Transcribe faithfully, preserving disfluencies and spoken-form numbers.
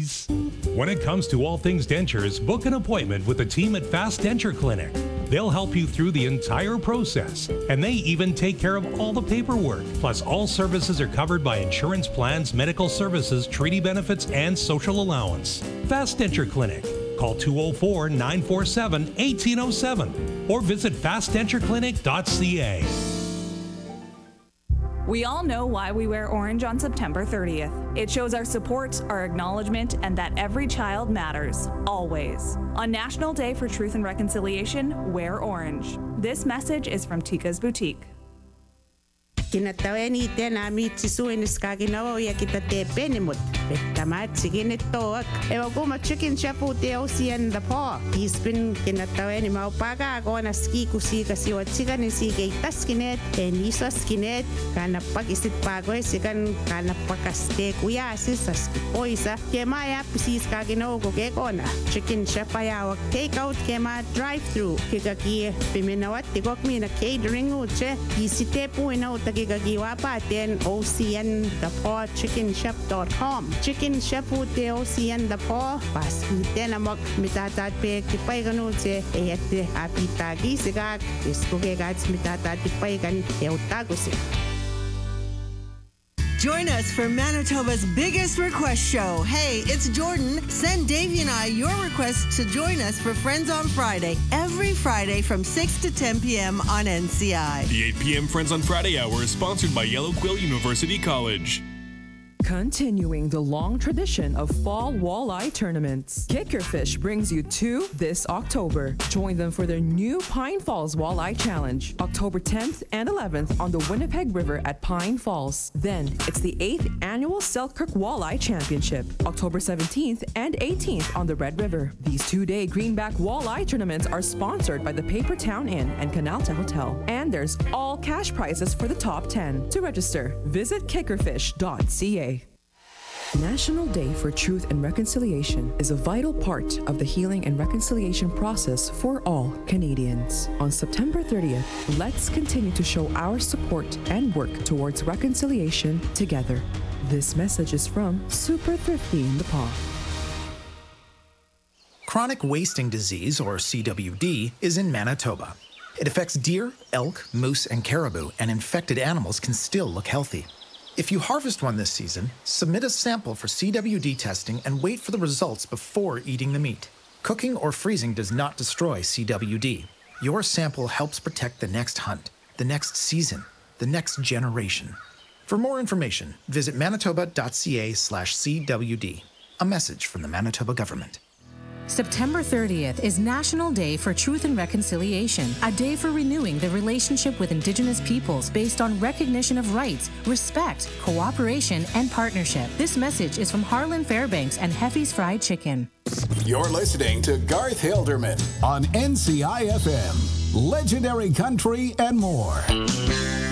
please. When it comes to all things dentures, book an appointment with the team at Fast Denture Clinic. They'll help you through the entire process, and they even take care of all the paperwork. Plus, all services are covered by insurance plans, medical services, treaty benefits, and social allowance. Fast Denture Clinic. Call two oh four, nine four seven, one eight oh seven or visit fast denture clinic dot c a. We all know why we wear orange on September thirtieth. It shows our support, our acknowledgement, and that every child matters, always. On National Day for Truth and Reconciliation, wear orange. This message is from Tika's Boutique. Kinataweni tena mitsisuin skaginawo ya kita te penimut. Betamat sigin ito. Ewa kuma chicken chapu te osian the paw. Ispin kinataweni maupaga ako na ski kusi kasi wat sigan sige taskinet and iso skinet kana pagisit pago sigan kana pakaste kuya sisas oisa kemaya pusis skaginawo ko ke kona. Chicken chapaya wak take out kema drive through. Kikaki piminawat tikok mi na catering uche. Isite po ina Gigagiwa pa ten O C N the paw chicken shop dot com. Chicken shop te O C N the paw pas ten amok mitatat pe tipay kanu che eyate apita gisiga iskuge gats mitatat tipay kan eutagusi. Join us for Manitoba's biggest request show. Hey, it's Jordan. Send Davey and I your request to join us for Friends on Friday, every Friday from six to ten p.m. on N C I. The eight p.m. Friends on Friday hour is sponsored by Yellow Quill University College. Continuing the long tradition of fall walleye tournaments, Kick Your Fish brings you two this October. Join them for their new Pine Falls Walleye Challenge, October tenth and eleventh on the Winnipeg River at Pine Falls. Then, it's the eighth Annual Selkirk Walleye Championship, October seventeenth and eighteenth on the Red River. These two-day greenback walleye tournaments are sponsored by the Paper Town Inn and Canalta Hotel. And there's all cash prizes for the top ten. To register, visit kickerfish dot c a. National Day for Truth and Reconciliation is a vital part of the healing and reconciliation process for all Canadians. On September thirtieth, let's continue to show our support and work towards reconciliation together. This message is from Super Thrifty in the Paw. Chronic wasting disease, or C W D, is in Manitoba. It affects deer, elk, moose, and caribou, and infected animals can still look healthy. If you harvest one this season, submit a sample for C W D testing and wait for the results before eating the meat. Cooking or freezing does not destroy C W D. Your sample helps protect the next hunt, the next season, the next generation. For more information, visit manitoba dot c a slash C W D. A message from the Manitoba government. September thirtieth is National Day for Truth and Reconciliation, a day for renewing the relationship with Indigenous peoples based on recognition of rights, respect, cooperation, and partnership. This message is from Harlan Fairbanks and Heffy's Fried Chicken. You're listening to Garth Hilderman on N C I F M, Legendary Country and more.